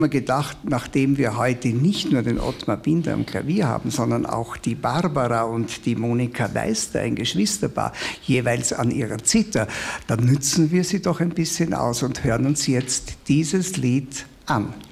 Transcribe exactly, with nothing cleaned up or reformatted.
Ich habe mir gedacht, nachdem wir heute nicht nur den Ottmar Binder am Klavier haben, sondern auch die Barbara und die Monika Deister, ein Geschwisterpaar, jeweils an ihrer Zither, dann nützen wir sie doch ein bisschen aus und hören uns jetzt dieses Lied an.